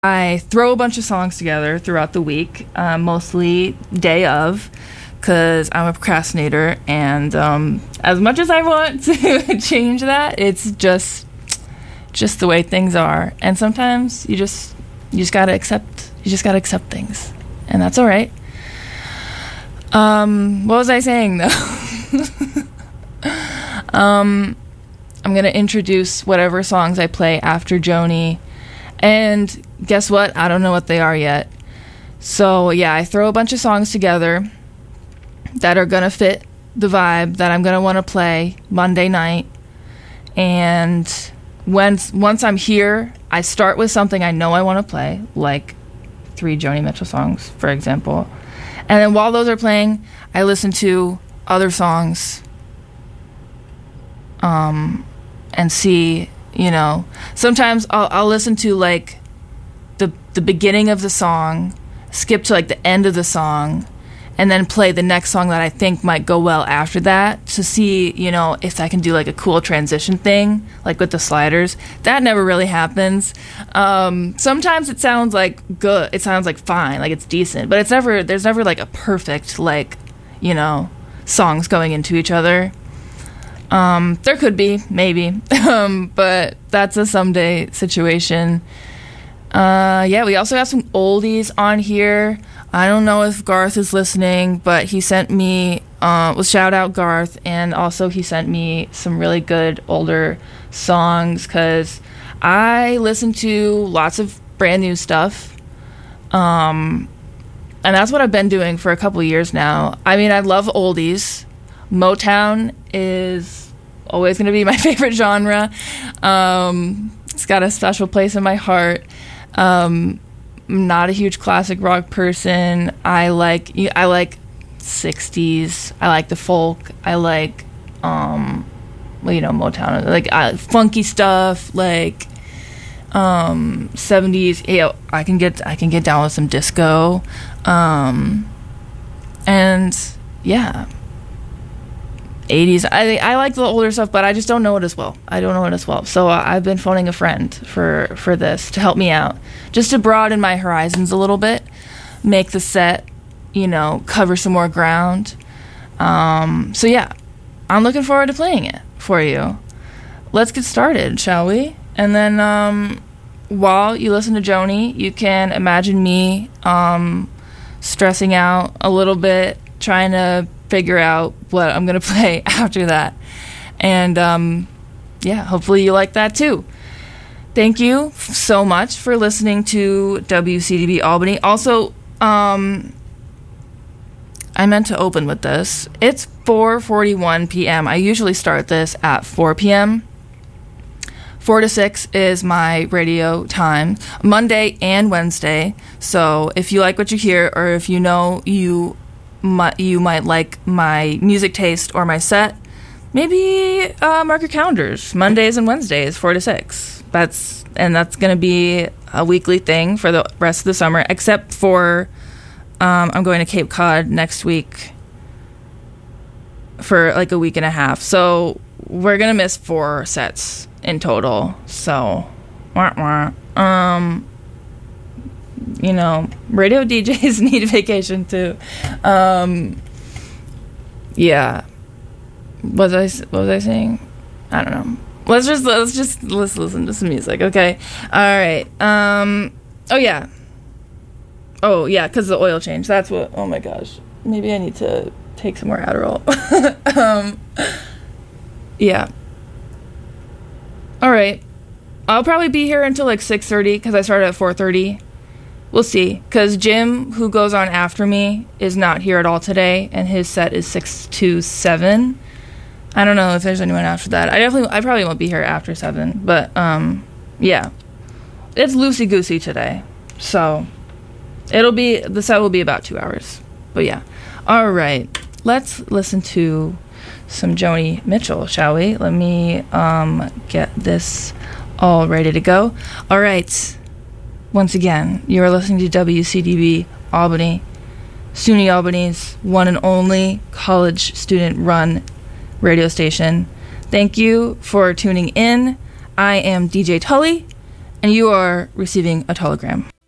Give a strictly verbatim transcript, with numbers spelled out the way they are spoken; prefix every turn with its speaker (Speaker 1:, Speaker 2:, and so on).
Speaker 1: I throw a bunch of songs together throughout the week, uh, mostly day of, because I'm a procrastinator, and um, as much as I want to change that, it's just just the way things are. And sometimes you just you just gotta accept you just gotta accept things, and that's all right. Um, what was I saying though? um, I'm gonna introduce whatever songs I play after Joni. And guess what? I don't know what they are yet. So, yeah, I throw a bunch of songs together that are going to fit the vibe that I'm going to want to play Monday night. And when, once I'm here, I start with something I know I want to play, like three Joni Mitchell songs, for example. And then while those are playing, I listen to other songs um, and see... You know, sometimes I'll, I'll listen to like the the beginning of the song, skip to like the end of the song, and then play the next song that I think might go well after that to see, you know, if I can do like a cool transition thing, like with the sliders. That never really happens. Um, sometimes it sounds like good. It sounds like fine, like it's decent, but it's never, there's never like a perfect, like, you know, songs going into each other. Um, there could be, maybe, um, but that's a someday situation. Uh, yeah, we also have some oldies on here. I don't know if Garth is listening, but he sent me, uh, well, shout out Garth, and also he sent me some really good older songs, because I listen to lots of brand new stuff, um, and that's what I've been doing for a couple years now. I mean, I love oldies. Motown is always going to be my favorite genre. Um, it's got a special place in my heart. Um, I'm not a huge classic rock person. I like I like sixties. I like the folk. I like, um, well, you know, Motown. Like uh, funky stuff. Like um, seventies. You know, I can get I can get down with some disco. Um, and yeah. eighties. I I like the older stuff, but I just don't know it as well. I don't know it as well. So uh, I've been phoning a friend for, for this to help me out, just to broaden my horizons a little bit, make the set, you know, cover some more ground. Um, so yeah, I'm looking forward to playing it for you. Let's get started, shall we? And then um, while you listen to Joni, you can imagine me um, stressing out a little bit, trying to figure out what I'm going to play after that. And um, yeah, hopefully you like that too. Thank you so much for listening to W C D B Albany. Also, um, I meant to open with this. It's four forty-one p.m. I usually start this at four p.m. four to six is my radio time, Monday and Wednesday. So if you like what you hear, or if you know you My, you might like my music taste or my set, maybe uh, mark your calendars. Mondays and Wednesdays, four to six. That's and that's going to be a weekly thing for the rest of the summer, except for um, I'm going to Cape Cod next week for like a week and a half. So we're going to miss four sets in total. So, wah, wah. um... you know, radio D Js need a vacation too. Um, yeah. What was I, what was I saying? I don't know. Let's just, let's just, let's listen to some music, okay? All right. Um, oh, yeah. Oh, yeah, because the oil change. That's what, oh my gosh. Maybe I need to take some more Adderall. um, yeah. All right. I'll probably be here until like six thirty, because I started at four thirty. We'll see, because Jim, who goes on after me, is not here at all today, and his set is six to seven. I don't know if there's anyone after that. I definitely, I probably won't be here after seven, but, um, yeah. It's loosey-goosey today, so it'll be, the set will be about two hours, but yeah. All right, let's listen to some Joni Mitchell, shall we? Let me, um, get this all ready to go. All right. Once again, you are listening to W C D B Albany, SUNY Albany's one and only college student-run radio station. Thank you for tuning in. I am D J Tully, and you are receiving a hologram.